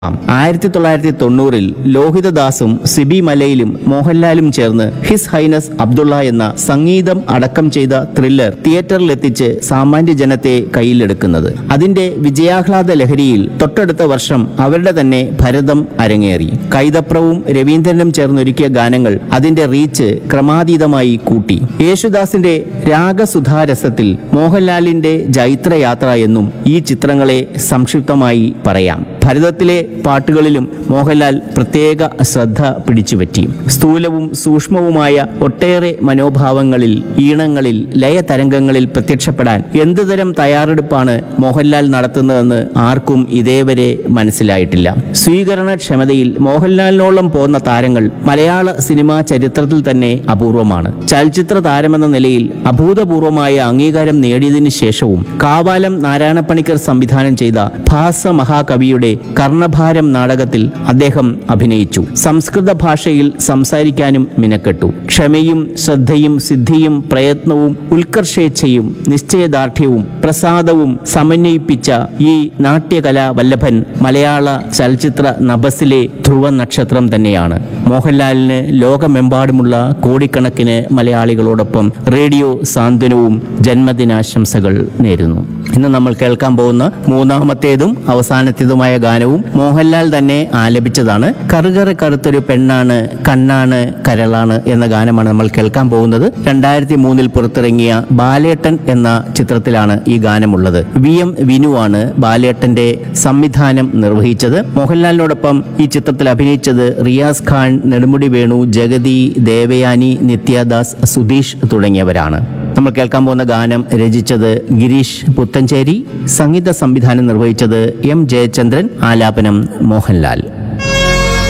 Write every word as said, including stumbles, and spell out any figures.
ആയിരത്തി തൊള്ളായിരത്തി തൊണ്ണൂറിൽ ലോഹിതദാസും സിബി മലയിലും മോഹൻലാലും ചേർന്ന് ഹിസ് ഹൈനസ് അബ്ദുള്ള എന്ന സംഗീതം അടക്കം ചെയ്ത ത്രില്ലർ തിയേറ്ററിലെത്തിച്ച് സാമാന്യ ജനത്തെ കയ്യിലെടുക്കുന്നത്. അതിന്റെ വിജയാഹ്ലാദ ലഹരിയിൽ തൊട്ടടുത്ത വർഷം അവരുടെ തന്നെ ഭരതം അരങ്ങേറി. കൈതപ്രവും രവീന്ദ്രനും ചേർന്നൊരുക്കിയ ഗാനങ്ങൾ അതിന്റെ റീച്ച് ക്രമാതീതമായി കൂട്ടി. യേശുദാസിന്റെ രാഗസുധാരസത്തിൽ മോഹൻലാലിന്റെ ജൈത്രയാത്ര എന്നും ഈ ചിത്രങ്ങളെ സംക്ഷിപ്തമായി പറയാം. ഭരതത്തിലെ പാട്ടുകളിലും മോഹൻലാൽ പ്രത്യേക ശ്രദ്ധ പിടിച്ചുപറ്റി. സ്ഥൂലവും സൂക്ഷ്മവുമായ ഒട്ടേറെ മനോഭാവങ്ങളിൽ, ഈണങ്ങളിൽ, ലയതരംഗങ്ങളിൽ പ്രത്യക്ഷപ്പെടാൻ എന്തുതരം തയ്യാറെടുപ്പാണ് മോഹൻലാൽ നടത്തുന്നതെന്ന് ആർക്കും ഇതേവരെ മനസ്സിലായിട്ടില്ല. സ്വീകരണക്ഷമതയിൽ മോഹൻലാലിനോളം പോന്ന താരങ്ങൾ മലയാള സിനിമാ ചരിത്രത്തിൽ തന്നെ അപൂർവമാണ്. ചലച്ചിത്ര താരമെന്ന നിലയിൽ അഭൂതപൂർവമായ അംഗീകാരം നേടിയതിനു ശേഷവും കാവാലം നാരായണപ്പണിക്കർ സംവിധാനം ചെയ്ത ഭാസ മഹാകവിയുടെ കർണഭാരം നാടകത്തിൽ അദ്ദേഹം അഭിനയിച്ചു. സംസ്കൃത ഭാഷയിൽ സംസാരിക്കാനും മിനക്കെട്ടു. ക്ഷമയും ശ്രദ്ധയും സിദ്ധിയും പ്രയത്നവും ഉത്കർഷേച്ഛയും നിശ്ചയദാർഢ്യവും പ്രസാദവും സമന്വയിപ്പിച്ച ഈ നാട്യകലാ വല്ലഭൻ മലയാള ചലച്ചിത്ര നഭസിലെ ധ്രുവ നക്ഷത്രം തന്നെയാണ്. മോഹൻലാലിന് ലോകമെമ്പാടുമുള്ള കോടിക്കണക്കിന് മലയാളികളോടൊപ്പം റേഡിയോ സാന്ത്വനവും ജന്മദിനാശംസകൾ നേരുന്നു. ഇന്ന് നമ്മൾ കേൾക്കാൻ പോകുന്ന മൂന്നാമത്തേതും അവസാനത്തേതുമായ ഗാനവും മോഹൻലാൽ തന്നെ ആലപിച്ചതാണ്. കറുകറ കറുത്തൊരു പെണ്ണാണ്, കണ്ണാണ്, കരളാണ് എന്ന ഗാനമാണ് നമ്മൾ കേൾക്കാൻ പോകുന്നത്. രണ്ടായിരത്തി മൂന്നിൽ പുറത്തിറങ്ങിയ ബാലേട്ടൻ എന്ന ചിത്രത്തിലാണ് ഈ ഗാനമുള്ളത്. വി എം വിനുവാണ് ബാലേട്ടന്റെ സംവിധാനം നിർവഹിച്ചത്. മോഹൻലാലിനോടൊപ്പം ഈ ചിത്രത്തിൽ അഭിനയിച്ചത് റിയാസ് ഖാൻ, നെടുമുടി വേണു, ജഗതി, ദേവയാനി, നിത്യദാസ്, സുധീഷ് തുടങ്ങിയവരാണ്. നമ്മൾ കേൾക്കാൻ പോകുന്ന ഗാനം രചിച്ചത് ഗിരീഷ് പുത്തഞ്ചേരി, സംഗീത സംവിധാനം നിർവഹിച്ചത് എം ജയചന്ദ്രൻ, ആലാപനം മോഹൻലാൽ.